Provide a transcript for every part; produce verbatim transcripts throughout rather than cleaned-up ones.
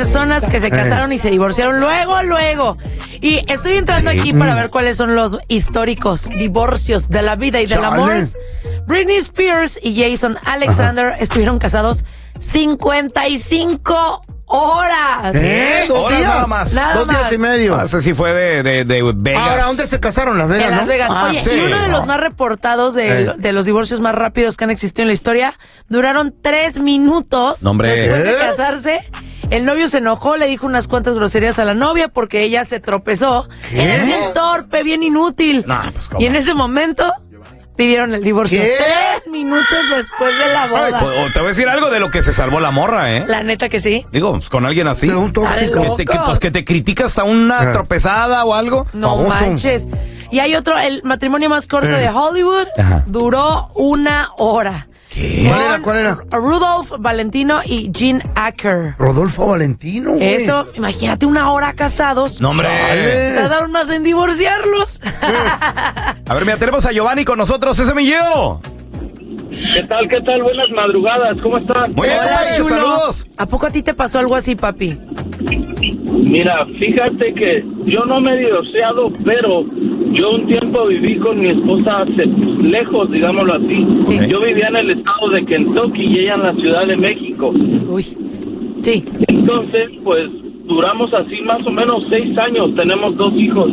personas que se casaron y se divorciaron luego, luego. Y estoy entrando sí. aquí para ver cuáles son los históricos divorcios de la vida y del Chale. amor. Britney Spears y Jason Alexander Ajá. estuvieron casados cincuenta y cinco horas. ¿Eh? ¿Dos días? Nada más. Nada Dos días más. y medio. No sé si fue de, de, de Vegas. Ahora, ¿dónde se casaron? Las Vegas, En ¿no? Las Vegas. Ah, Oye, sí. y uno de no. los más reportados de, Eh. de los divorcios más rápidos que han existido en la historia, duraron tres minutos No, hombre. después de ¿Eh? casarse. El novio se enojó, le dijo unas cuantas groserías a la novia porque ella se tropezó. ¿Qué? Eres bien torpe, bien inútil. No, pues, ¿cómo? Y en ese momento pidieron el divorcio. ¿Qué? Tres minutos después de la boda. O, o te voy a decir algo de lo que se salvó la morra, ¿eh? La neta que sí. Digo, pues, con alguien así. De un tóxico. Que te, que, pues, que te critica hasta una Eh. tropezada o algo. No Baboso. manches. Y hay otro, el matrimonio más corto Eh. de Hollywood Ajá. duró una hora. ¿Qué? ¿Cuál era? ¿Cuál era? Rudolph Valentino y Jean Acker. Rodolfo Valentino, güey. Eso, imagínate una hora casados. No, hombre. Chale. Tardaron más en divorciarlos. A ver, mira, tenemos a Giovanni con nosotros. Ese es mi Gio. ¿Qué tal, qué tal? Buenas madrugadas, ¿cómo están? Muy bien, Hola, compadre, chulo. saludos. ¿A poco a ti te pasó algo así, papi? Mira, fíjate que yo no me he divorciado, pero yo un tiempo viví con mi esposa hace, lejos, digámoslo así. Sí. Yo vivía en el estado de Kentucky y ella en la Ciudad de México. Uy. Sí. Entonces, pues, duramos así más o menos seis años, tenemos dos hijos.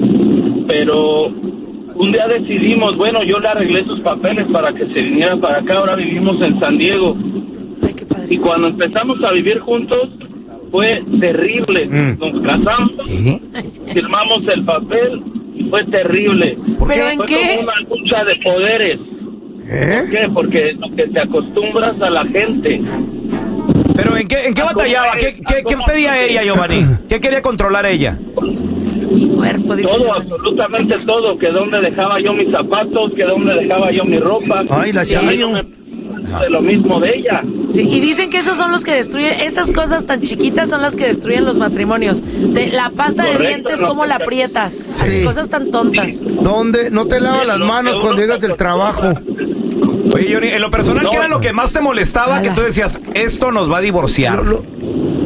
Pero un día decidimos, bueno, yo le arreglé sus papeles para que se viniera para acá, ahora vivimos en San Diego. Ay, qué padre. Y cuando empezamos a vivir juntos, fue terrible. Mm. Nos casamos, ¿Qué? firmamos el papel y fue terrible. ¿Pero en Fue qué? como una lucha de poderes. ¿Eh? ¿Por qué? Porque lo que te acostumbras a la gente. ¿Pero en qué, en qué ¿A batallaba? cómo ¿Qué, es? qué, ¿A qué cómo pedía es? ella, Giovanni? ¿Qué quería controlar ella? Mi cuerpo, dice Todo, Giovanni. absolutamente todo. Que dónde dejaba yo mis zapatos, que dónde dejaba yo mi ropa. Ay, la Y a mí Chayo. no me- de lo mismo de ella. Sí, y dicen que esos son los que destruyen, esas cosas tan chiquitas son las que destruyen los matrimonios. De la pasta de Correcto, dientes, no ¿cómo te la ca- aprietas? Así, Sí. cosas tan tontas. ¿Dónde? No te lavas las Lo manos que cuando uno llegas se del trabajo. Oye, Johnny, en lo personal, No. ¿qué era lo que más te molestaba? Ala. Que tú decías, esto nos va a divorciar. Lo- lo-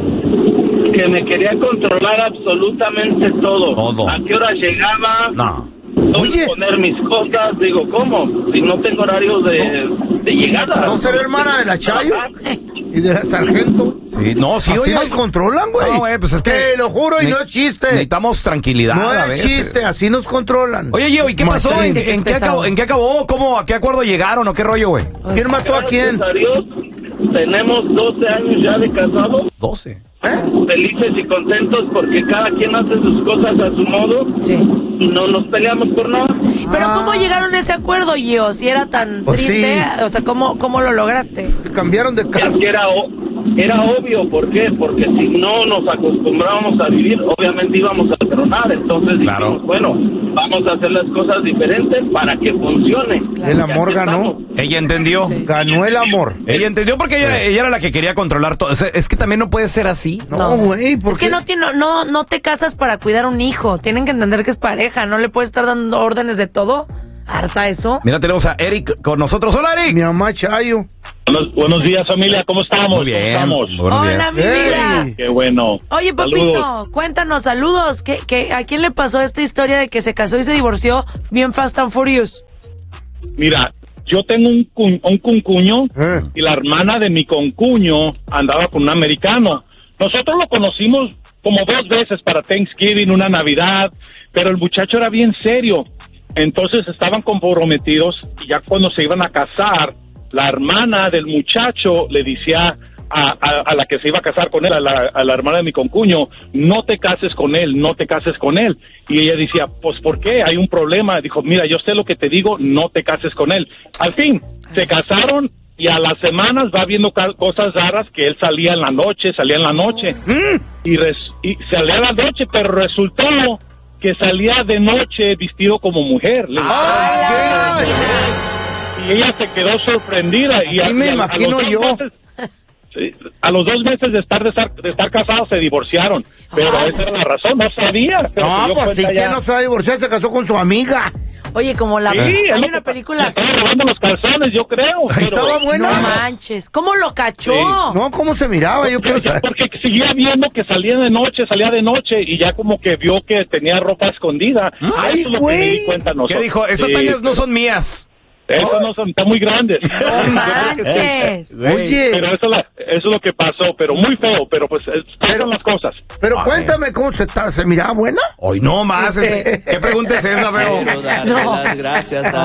Que me quería controlar absolutamente todo. Todo. ¿A qué hora llegaba? No. ¿Dónde Oye. poner mis cosas? Digo, ¿cómo? Si no tengo horarios de, de llegada. ¿No será hermana de la Chayo? ¿Y de la sargento? Sí, no, sí, Así oye. nos controlan, güey. No, güey, pues es que- Te lo juro y Ne- no es chiste. Necesitamos tranquilidad No a es veces. chiste, así nos controlan. Oye, Gio, ¿y qué pasó? ¿En, Machín. en qué acabó, ¿En qué acabó? ¿Cómo? ¿A qué acuerdo llegaron o qué rollo, güey? ¿Quién mató a quién? Gracias a Dios, tenemos doce años ya de casados. doce. Felices y contentos porque cada quien hace sus cosas a su modo Sí. y no nos peleamos por nada. Pero Ah. ¿cómo llegaron a ese acuerdo, Gio? Si era tan Pues triste, sí. o sea, ¿cómo, cómo lo lograste? Cambiaron de Es casa. que era, o- era obvio, ¿por qué? Porque si no nos acostumbrábamos a vivir, obviamente íbamos a tronar. Entonces Claro. dijimos, bueno, vamos a hacer las cosas diferentes para que funcione. El amor Y aquí ganó. estamos. Ella entendió. Sí. Ganó el amor. Ella entendió porque ella, ella era la que quería controlar todo. O sea, es que también no puede ser así. No, güey, ¿por Es que qué? no, tiene, no, no te casas para cuidar un hijo. Tienen que entender que es pareja. No le puedes estar dando órdenes de todo. Harta eso. Mira, tenemos a Eric con nosotros. Hola, Mi Eric. mamá Chayo. Buenos, buenos días, familia, ¿cómo estamos? Muy bien. ¿Cómo estamos? Buenos Hola, días. mi vida. Ey. Qué bueno. Oye, papito, Saludos. cuéntanos, saludos. ¿Qué, qué, ¿A quién le pasó esta historia de que se casó y se divorció bien Fast and Furious? Mira, yo tengo un, cu- un concuño Eh. y la hermana de mi concuño andaba con un americano. Nosotros lo conocimos como dos veces para Thanksgiving, una Navidad, pero el muchacho era bien serio. Entonces estaban comprometidos y ya cuando se iban a casar, la hermana del muchacho le decía a, a, a la que se iba a casar con él, a la, a la hermana de mi concuño, no te cases con él, no te cases con él. Y ella decía, pues ¿por qué? Hay un problema. Dijo, mira, yo sé lo que te digo, no te cases con él. Al fin, se casaron y a las semanas va viendo ca- cosas raras, que él salía en la noche, salía en la noche. Y, res, y salía en la noche, pero resultó que salía de noche vestido como mujer. Le ¡Ay, y ella se quedó sorprendida. Y Así a, me y a- a imagino los dos yo. meses- sí, a los dos meses de estar de estar, de estar casados se divorciaron. Pero Ay. esa era la razón, no sabía. Pero se No, dio pues sí, cuenta ¿quién ya. no se va a divorciar? Se casó con su amiga. Oye, como la Sí, hay es lo una que- película le así. estaba robando los calzones, yo creo. Pero, Estaba bueno. No manches, ¿cómo lo cachó? Sí. No, ¿cómo se miraba? Yo quiero saber. Porque seguía viendo que salía de noche, salía de noche y ya como que vio que tenía ropa escondida. ¡Ay, Eso es lo que güey! me di cuenta nosotros. ¿Qué dijo? Esas Sí. tallas no son mías. Esas no son, están muy grandes. No manches. Oye, Pero eso, es la- eso es lo que pasó, pero muy feo, pero pues es- pasan las cosas. pero cuéntame cómo se, está, se miraba buena. Hoy no más. Este- este, ¿Qué pregunta es esa, feo? Quiero darle No. las gracias a